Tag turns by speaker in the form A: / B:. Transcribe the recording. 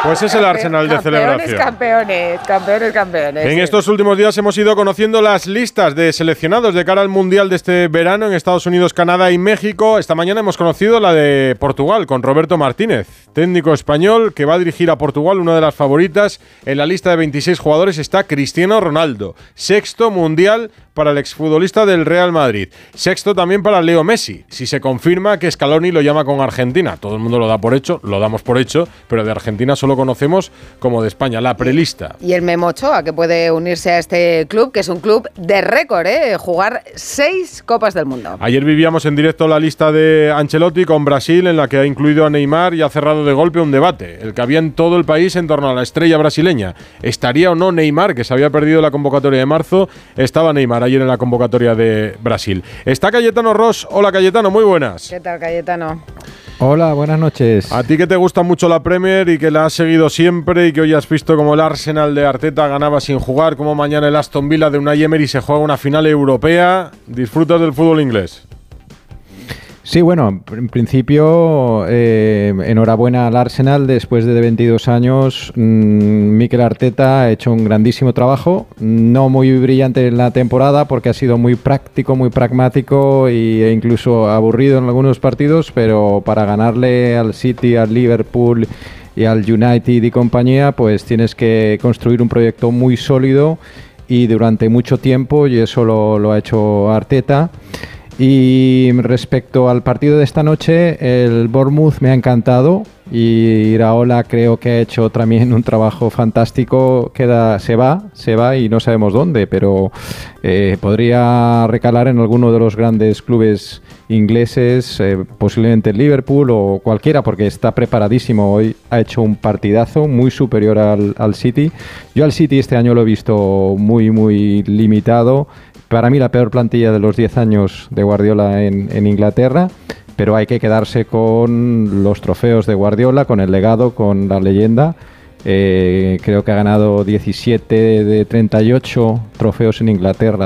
A: Pues es el Arsenal de celebración.
B: Campeones.
A: En estos últimos días hemos ido conociendo las listas de seleccionados de cara al Mundial de este verano en Estados Unidos, Canadá y México. Esta mañana hemos conocido la de Portugal con Roberto Martínez, técnico español que va a dirigir a Portugal, una de las favoritas. En la lista de 26 jugadores está Cristiano Ronaldo, sexto mundial para el exfutbolista del Real Madrid, sexto también para Leo Messi, si se confirma que Scaloni lo llama con Argentina. Todo el mundo lo da por hecho, lo damos por hecho, pero de Argentina solo conocemos como de España, la prelista.
B: Y el Memo Ochoa, que puede unirse a este club, que es un club de récord, jugar 6 Copas del Mundo.
A: Ayer vivíamos en directo la lista de Ancelotti con Brasil, en la que ha incluido a Neymar y ha cerrado de golpe un debate, el que había en todo el país en torno a la estrella brasileña. ¿Estaría o no Neymar, que se había perdido la convocatoria de marzo? Estaba Neymar ayer en la convocatoria de Brasil. Está Cayetano Ros. Hola, Cayetano, muy buenas.
B: ¿Qué tal, Cayetano?
C: Hola, buenas noches.
A: A ti que te gusta mucho la Premier y que la has seguido siempre y que hoy has visto como el Arsenal de Arteta ganaba sin jugar, como mañana el Aston Villa de Unai Emery se juega una final europea, ¿disfrutas del fútbol inglés?
C: Sí, bueno, en principio, enhorabuena al Arsenal. Después de 22 años, Mikel Arteta ha hecho un grandísimo trabajo, no muy brillante en la temporada porque ha sido muy práctico, muy pragmático e incluso aburrido en algunos partidos, pero para ganarle al City, al Liverpool y al United y compañía, pues tienes que construir un proyecto muy sólido y durante mucho tiempo, y eso lo ha hecho Arteta. Y respecto al partido de esta noche, el Bournemouth me ha encantado y Iraola creo que ha hecho también un trabajo fantástico. Se va y no sabemos dónde, pero podría recalar en alguno de los grandes clubes ingleses, posiblemente el Liverpool o cualquiera, porque está preparadísimo. Hoy ha hecho un partidazo muy superior al City. Yo al City este año lo he visto muy, muy limitado. Para mí la peor plantilla de los 10 años de Guardiola en Inglaterra, pero hay que quedarse con los trofeos de Guardiola, con el legado, con la leyenda. Creo que ha ganado 17 de 38 trofeos en Inglaterra.